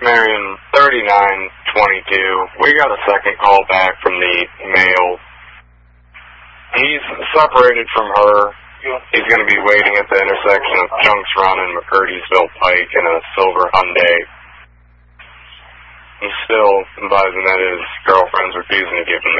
Marion 3922. We got a second call back from the male. He's separated from her. He's going to be waiting at the intersection of Junks Run and McCurdy'sville Pike in a silver Hyundai. He's still advising that his girlfriend's refusing to give him